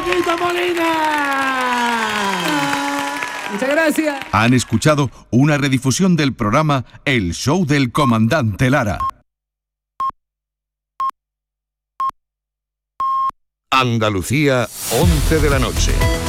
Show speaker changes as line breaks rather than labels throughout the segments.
Paquito Molina. Muchas gracias.
Han escuchado una redifusión del programa El Show del Comandante Lara.
Andalucía, 11 de la noche.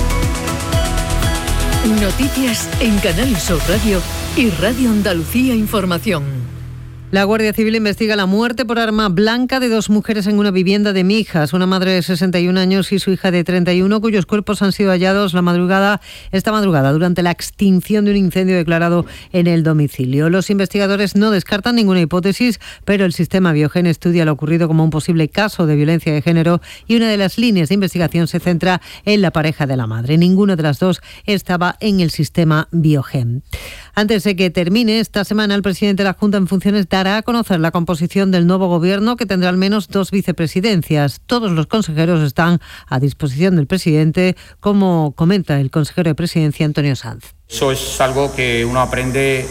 Noticias en Canal Sur Radio y Radio Andalucía Información.
La Guardia Civil investiga la muerte por arma blanca de 2 mujeres en una vivienda de Mijas, una madre de 61 años y su hija de 31, cuyos cuerpos han sido hallados esta madrugada durante la extinción de un incendio declarado en el domicilio. Los investigadores no descartan ninguna hipótesis, pero el sistema Biogen estudia lo ocurrido como un posible caso de violencia de género y una de las líneas de investigación se centra en la pareja de la madre. Ninguna de las dos estaba en el sistema Biogen. Antes de que termine esta semana, el presidente de la Junta en funciones dará a conocer la composición del nuevo gobierno, que tendrá al menos 2 vicepresidencias. Todos los consejeros están a disposición del presidente, como comenta el consejero de Presidencia, Antonio Sanz.
Eso es algo que uno aprende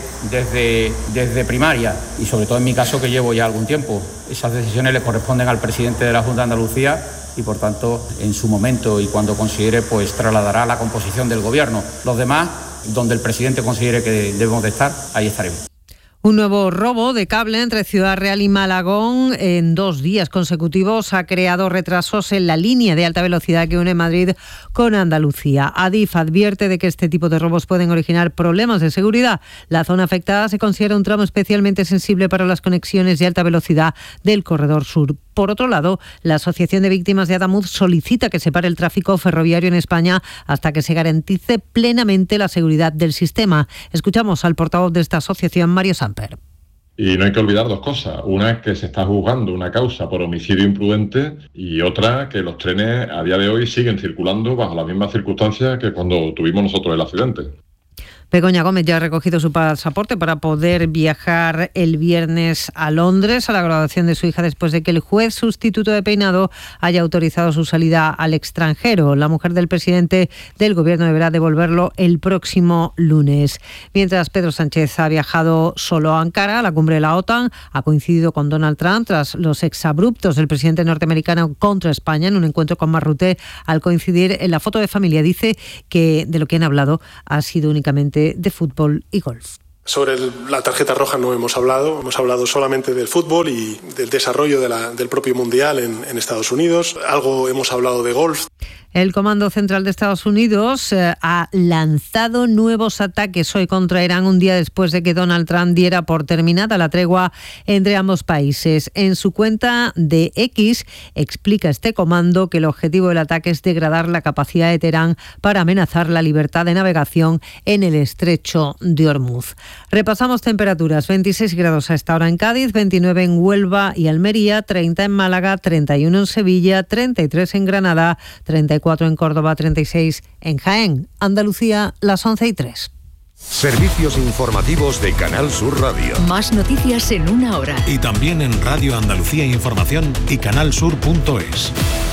desde primaria y sobre todo en mi caso, que llevo ya algún tiempo. Esas decisiones le corresponden al presidente de la Junta de Andalucía y por tanto en su momento y cuando considere pues trasladará la composición del gobierno. Los demás, donde el presidente considere que debemos de estar, ahí estaremos.
Un nuevo robo de cable entre Ciudad Real y Malagón en 2 días consecutivos ha creado retrasos en la línea de alta velocidad que une Madrid con Andalucía. Adif advierte de que este tipo de robos pueden originar problemas de seguridad. La zona afectada se considera un tramo especialmente sensible para las conexiones de alta velocidad del Corredor Sur. Por otro lado, la Asociación de Víctimas de Adamuz solicita que se pare el tráfico ferroviario en España hasta que se garantice plenamente la seguridad del sistema. Escuchamos al portavoz de esta asociación, Mario Samper.
Y no hay que olvidar 2 cosas. Una es que se está juzgando una causa por homicidio imprudente y otra que los trenes a día de hoy siguen circulando bajo las mismas circunstancias que cuando tuvimos nosotros el accidente.
Begoña Gómez ya ha recogido su pasaporte para poder viajar el viernes a Londres a la graduación de su hija después de que el juez sustituto de Peinado haya autorizado su salida al extranjero. La mujer del presidente del gobierno deberá devolverlo el próximo lunes. Mientras Pedro Sánchez ha viajado solo a Ankara, a la cumbre de la OTAN, ha coincidido con Donald Trump tras los exabruptos del presidente norteamericano contra España en un encuentro con Marrute. Al coincidir en la foto de familia, dice que de lo que han hablado ha sido únicamente de fútbol y golf.
Sobre la tarjeta roja no hemos hablado solamente del fútbol y del desarrollo del propio Mundial en Estados Unidos. Algo hemos hablado de golf.
El Comando Central de Estados Unidos ha lanzado nuevos ataques hoy contra Irán, un día después de que Donald Trump diera por terminada la tregua entre ambos países. En su cuenta de X explica este comando que el objetivo del ataque es degradar la capacidad de Teherán para amenazar la libertad de navegación en el estrecho de Hormuz. Repasamos temperaturas: 26 grados a esta hora en Cádiz, 29 en Huelva y Almería, 30 en Málaga, 31 en Sevilla, 33 en Granada, 34 en Córdoba, 36 en Jaén. Andalucía, las 11:03.
Servicios informativos de Canal Sur Radio.
Más noticias en 1 hora.
Y también en Radio Andalucía Información y canalsur.es.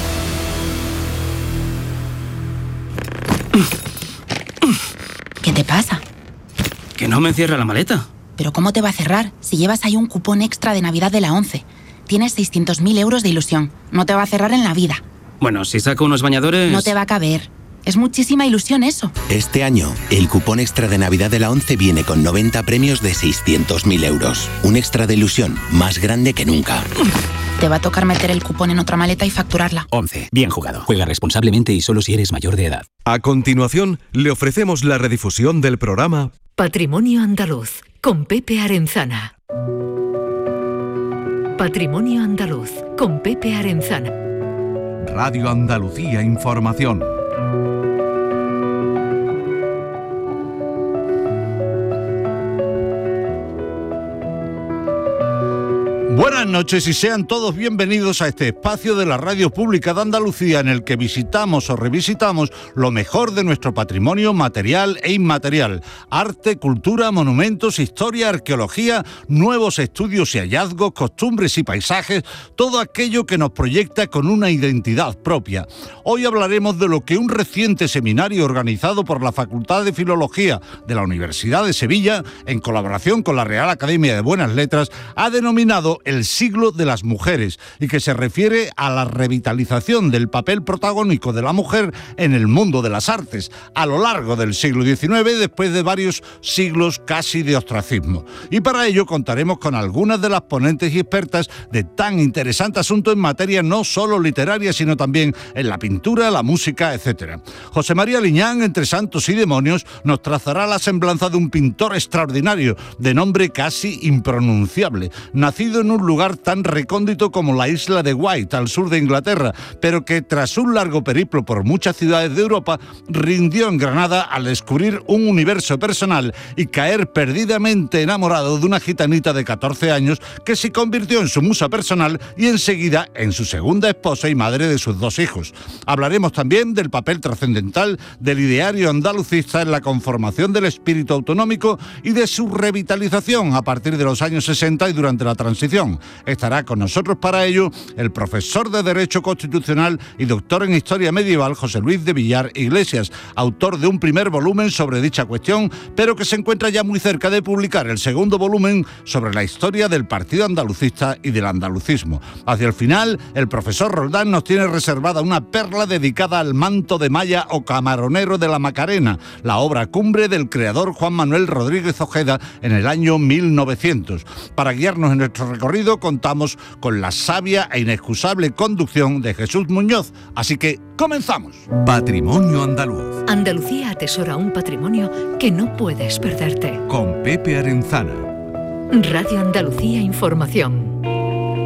¿Qué te pasa?
Que no me cierra la maleta.
¿Pero cómo te va a cerrar si llevas ahí un cupón extra de Navidad de la 11? Tienes 600.000 euros de ilusión. No te va a cerrar en la vida.
Bueno, si saco unos bañadores...
No te va a caber. Es muchísima ilusión eso.
Este año, el cupón extra de Navidad de la 11 viene con 90 premios de 600.000 euros. Un extra de ilusión más grande que nunca.
Te va a tocar meter el cupón en otra maleta y facturarla.
11. Bien jugado. Juega responsablemente y solo si eres mayor de edad.
A continuación, le ofrecemos la redifusión del programa
Patrimonio Andaluz, con Pepe Arenzana. Patrimonio Andaluz, con Pepe Arenzana.
Radio Andalucía Información.
Buenas noches y sean todos bienvenidos a este espacio de la Radio Pública de Andalucía en el que visitamos o revisitamos lo mejor de nuestro patrimonio material e inmaterial. Arte, cultura, monumentos, historia, arqueología, nuevos estudios y hallazgos, costumbres y paisajes, todo aquello que nos proyecta con una identidad propia. Hoy hablaremos de lo que un reciente seminario organizado por la Facultad de Filología de la Universidad de Sevilla, en colaboración con la Real Academia de Buenas Letras, ha denominado El siglo de las mujeres y que se refiere a la revitalización del papel protagónico de la mujer en el mundo de las artes a lo largo del siglo XIX, después de varios siglos casi de ostracismo. Y para ello contaremos con algunas de las ponentes y expertas de tan interesante asunto en materia no solo literaria, sino también en la pintura, la música, etc. José María Liñán, entre santos y demonios, nos trazará la semblanza de un pintor extraordinario, de nombre casi impronunciable, nacido en un lugar tan recóndito como la isla de Wight, al sur de Inglaterra, pero que tras un largo periplo por muchas ciudades de Europa, rindió en Granada al descubrir un universo personal y caer perdidamente enamorado de una gitanita de 14 años que se convirtió en su musa personal y enseguida en su segunda esposa y madre de sus 2 hijos. Hablaremos también del papel trascendental del ideario andalucista en la conformación del espíritu autonómico y de su revitalización a partir de los años 60 y durante la transición. Estará con nosotros para ello el profesor de Derecho Constitucional y doctor en Historia Medieval José Luis de Villar Iglesias, autor de un primer volumen sobre dicha cuestión, pero que se encuentra ya muy cerca de publicar el segundo volumen sobre la historia del Partido Andalucista y del andalucismo. Hacia el final, el profesor Roldán nos tiene reservada una perla dedicada al manto de malla o camaronero de la Macarena, la obra cumbre del creador Juan Manuel Rodríguez Ojeda en el año 1900. Para guiarnos en nuestro recorrido contamos con la sabia e inexcusable conducción de Jesús Muñoz. Así que comenzamos.
Patrimonio andaluz.
Andalucía atesora un patrimonio que no puedes perderte.
Con Pepe Arenzana.
Radio Andalucía Información.